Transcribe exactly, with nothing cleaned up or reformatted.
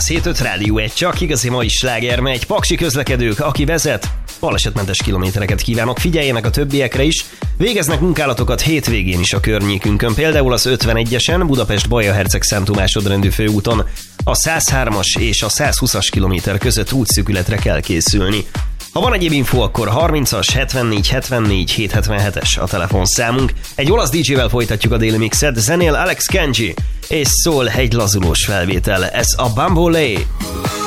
hét öt Rádió egy, csak igazi mai sláger megy. Paksi közlekedők, aki vezet, balesetmentes kilométereket kívánok, figyeljenek a többiekre is. Végeznek munkálatokat hétvégén is a környékünkön, például az ötvenegyesen Budapest-Baja-Herceg Szent Másodrendű főúton a száz hármas és a száz húszas kilométer között útszűkületre kell készülni. Ha van egyéb info, akkor harmincas hetvennégy hetvennégy hétszázhetvenhetes a telefonszámunk. Egy olasz dé jével folytatjuk a déli mixet, zenél Alex Kenji, és szól egy lazulós felvétel, ez a Bambolé.